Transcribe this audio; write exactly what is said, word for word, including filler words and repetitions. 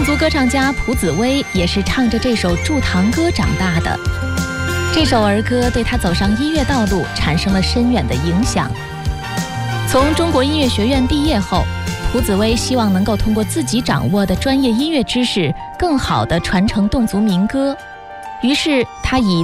侗族歌唱家蒲紫薇也是唱着这首驻唐歌长大的。这首儿歌对他走上音乐道路产生了深远的影响。从中国音乐学院毕业后，蒲紫薇希望能够通过自己掌握的专业音乐知识，更好地传承侗族民歌。于是他以